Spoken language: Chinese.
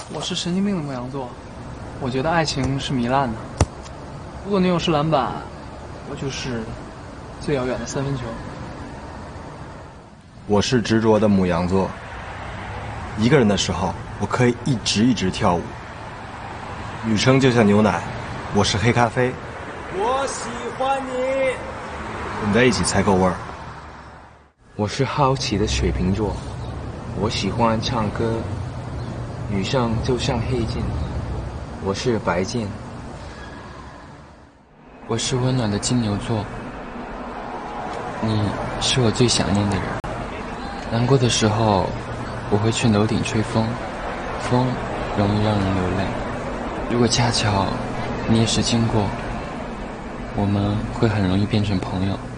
我是神经病的牧羊座，我觉得爱情是糜烂的。如果女友是篮板，我就是最遥远的三分球。 我是执着的牧羊座，一个人的时候，我可以一直跳舞。女生就像牛奶，我是黑咖啡。我喜欢你，混在一起才够味儿。 我是好奇的水瓶座，我喜欢唱歌。女生就像黑键，我是白键。 我是温暖的金牛座，你是我最想念的人。难过的时候，我会去楼顶吹风，风容易让人流泪。如果恰巧你也是经过，我们会很容易变成朋友。